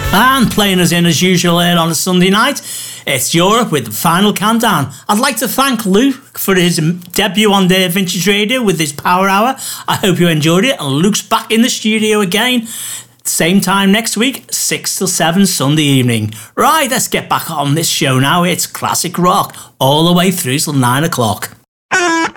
And playing us in as usual here on a Sunday night, it's Europe with the final countdown. I'd like to thank Luke for his debut on the Vintage Radio with his Power Hour. I hope you enjoyed it, and Luke's back in the studio again. Same time next week, 6 till 7 Sunday evening. Right, let's get back on this show now. It's classic rock all the way through till 9 o'clock.